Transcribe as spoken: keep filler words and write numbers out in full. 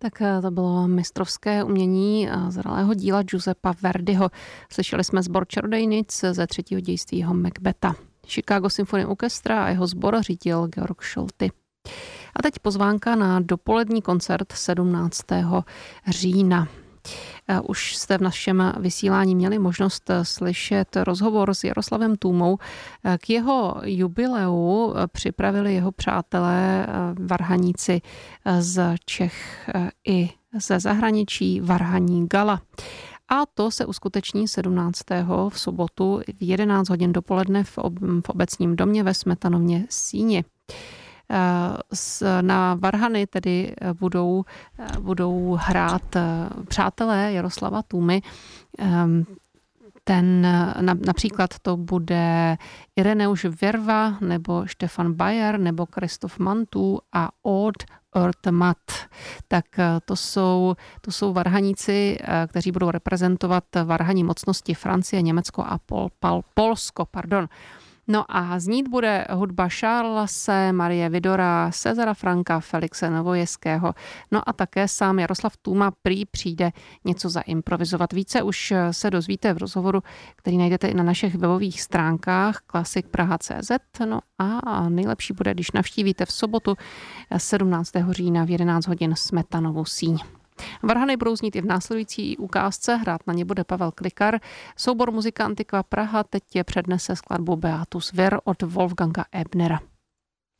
Tak to bylo mistrovské umění zralého díla Giuseppa Verdiho. Slyšeli jsme sbor čarodejnic ze třetího dějství jeho Macbetha. Chicago Symphony Orchestra a jeho sbor řídil Georg Scholty. A teď pozvánka na dopolední koncert sedmnáctého října. Už jste v našem vysílání měli možnost slyšet rozhovor s Jaroslavem Tůmou. K jeho jubileu připravili jeho přátelé varhaníci z Čech i ze zahraničí Varhaní gala. A to se uskuteční sedmnáctého v sobotu v jedenáct hodin dopoledne v, ob, v obecním domě ve Smetanově síni. Na varhany tedy budou, budou hrát přátelé Jaroslava Tůmy. Ten, například to bude Ireneusz Verva nebo Stefan Bayer nebo Christoph Mantu a Odd Ortmat. Tak to jsou, to jsou varhaníci, kteří budou reprezentovat varhaní mocnosti Francie, Německo a Pol, Pol, Polsko. Pardon. No a znít bude hudba Charlese, Marie Vidora, Cezara Franka, Felixe Novojeského. No a také sám Jaroslav Tůma prý přijde něco zaimprovizovat. Více už se dozvíte v rozhovoru, který najdete i na našich webových stránkách classic praha tečka cé zet. No a nejlepší bude, když navštívíte v sobotu sedmnáctého října v jedenáct hodin Smetanovu síň. Varhany budou znít i v následující ukázce, hrát na ně bude Pavel Klikar. Soubor Muzika Antiqua Praha teď je přednese skladbu Beatus Vir od Wolfganga Ebnera.